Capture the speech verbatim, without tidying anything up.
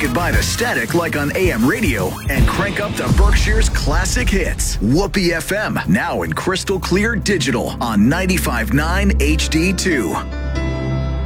goodbye to static like on A M radio and crank up to Berkshire's classic hits. Whoopee F M, now in crystal clear digital on ninety-five point nine H D two.